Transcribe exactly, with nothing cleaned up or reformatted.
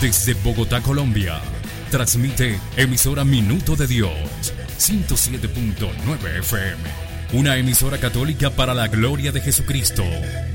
Desde Bogotá, Colombia, transmite emisora Minuto de Dios, ciento siete punto nueve F M. Una emisora católica para la gloria de Jesucristo.